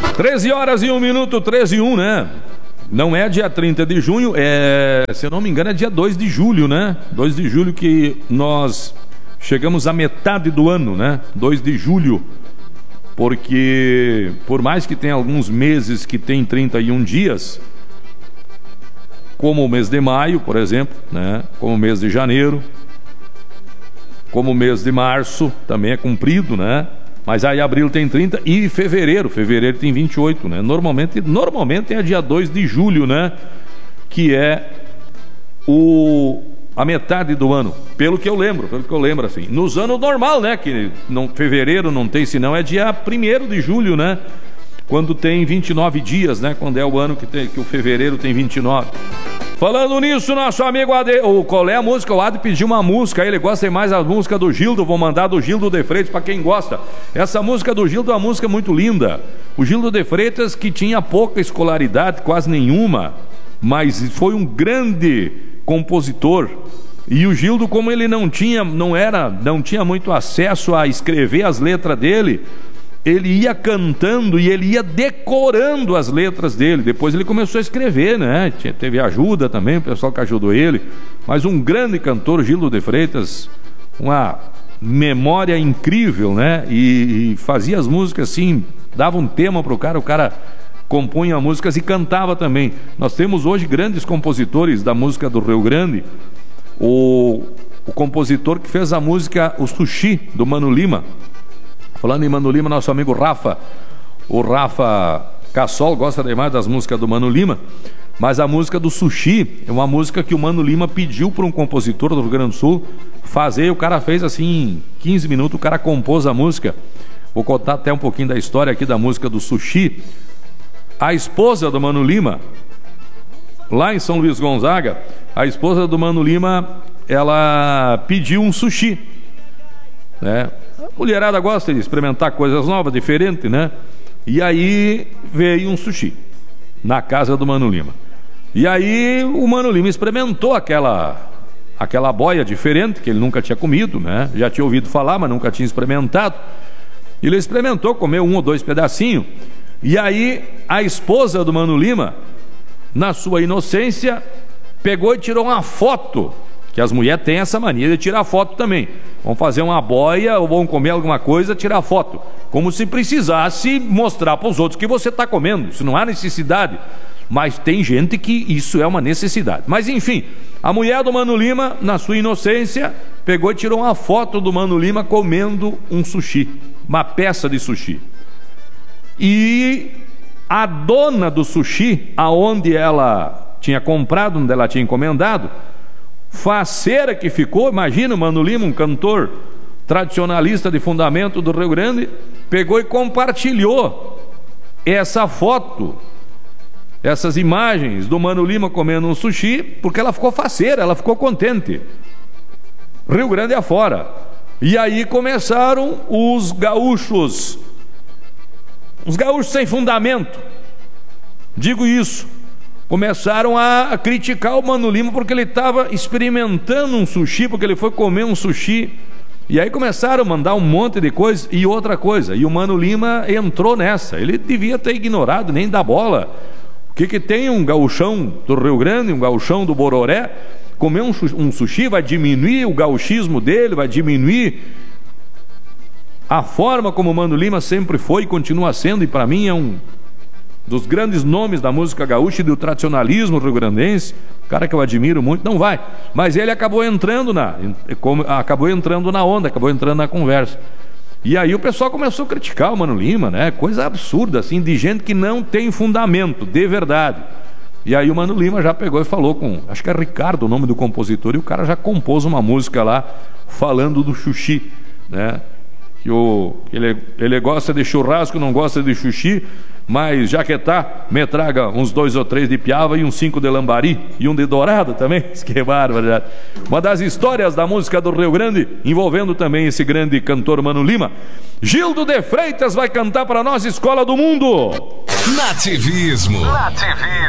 13 horas e 1 minuto, 13 e 1, né? Não é dia 30 de junho, se eu não me engano, é dia 2 de julho, né? 2 de julho que nós chegamos à metade do ano, né? 2 de julho. Porque, por mais que tenha alguns meses que tem 31 dias, como o mês de maio, por exemplo, né? Como o mês de janeiro, como o mês de março, também é comprido, né? Mas aí abril tem 30 e fevereiro tem 28, né? Normalmente é dia 2 de julho, né? Que é a metade do ano, pelo que eu lembro assim. Nos anos normal, né? Que fevereiro não tem, senão é dia 1º de julho, né? Quando tem 29 dias, né? Quando é o ano que o fevereiro tem 29. Falando nisso, nosso amigo qual é a música? O Adi pediu uma música, ele gosta mais da música do Gildo, vou mandar do Gildo de Freitas para quem gosta. Essa música do Gildo é uma música muito linda. O Gildo de Freitas, que tinha pouca escolaridade, quase nenhuma, mas foi um grande compositor. E o Gildo, como ele não tinha muito acesso a escrever as letras dele, ele ia cantando e ele ia decorando as letras dele. Depois ele começou a escrever, né? Teve ajuda também, o pessoal que ajudou ele. Mas um grande cantor, Gildo de Freitas, uma memória incrível, né? E fazia as músicas assim, dava um tema pro cara, o cara compunha músicas e cantava também. Nós temos hoje grandes compositores da música do Rio Grande. O compositor que fez a música O Sushi, do Mano Lima. Falando em Mano Lima, nosso amigo Rafa, o Rafa Cassol, gosta demais das músicas do Mano Lima, mas a música do Sushi é uma música que o Mano Lima pediu para um compositor do Rio Grande do Sul fazer, e o cara fez assim, em 15 minutos, o cara compôs a música. Vou contar até um pouquinho da história aqui da música do Sushi. A esposa do Mano Lima, lá em São Luís Gonzaga, a esposa do Mano Lima, ela pediu um sushi, né? A mulherada gosta de experimentar coisas novas, diferentes, né? E aí veio um sushi na casa do Mano Lima. E aí o Mano Lima experimentou aquela boia diferente que ele nunca tinha comido, né? Já tinha ouvido falar, mas nunca tinha experimentado. Ele experimentou, comeu 1 ou 2 pedacinhos. E aí a esposa do Mano Lima, na sua inocência, pegou e tirou uma foto, que as mulheres têm essa mania de tirar foto também. Vão fazer uma boia ou vão comer alguma coisa, tirar foto, como se precisasse mostrar para os outros que você está comendo. Isso não há necessidade, mas tem gente que isso é uma necessidade. Mas enfim, a mulher do Mano Lima, na sua inocência, pegou e tirou uma foto do Mano Lima comendo um sushi, uma peça de sushi. E a dona do sushi, aonde ela tinha comprado, onde ela tinha encomendado, faceira que ficou, imagina o Mano Lima, um cantor tradicionalista de fundamento do Rio Grande, pegou e compartilhou essa foto, essas imagens do Mano Lima comendo um sushi, porque ela ficou faceira, ela ficou contente. Rio Grande afora. E aí começaram os gaúchos sem fundamento, digo isso, começaram a criticar o Mano Lima porque ele estava experimentando um sushi, porque ele foi comer um sushi. E aí começaram a mandar um monte de coisa e outra coisa. E o Mano Lima entrou nessa. Ele devia ter ignorado, nem dar bola. O que tem um gauchão do Rio Grande, um gauchão do Bororé, comer um sushi vai diminuir o gauchismo dele, vai diminuir a forma como o Mano Lima sempre foi e continua sendo, e para mim é um dos grandes nomes da música gaúcha e do tradicionalismo rio-grandense, cara que eu admiro muito. Não vai, mas ele acabou entrando na onda, acabou entrando na conversa. E aí o pessoal começou a criticar o Mano Lima, né? Coisa absurda, assim, de gente que não tem fundamento, de verdade. E aí o Mano Lima já pegou e falou com, acho que é Ricardo o nome do compositor, e o cara já compôs uma música lá, falando do sushi, né? Que ele gosta de churrasco, não gosta de sushi, mas já que tá, me traga uns 2 ou 3 de piava e uns 5 de lambari e um de dourado também. Que bárbaro. Uma das histórias da música do Rio Grande, envolvendo também esse grande cantor Mano Lima. Gildo de Freitas vai cantar para nós Escola do Mundo. Nativismo.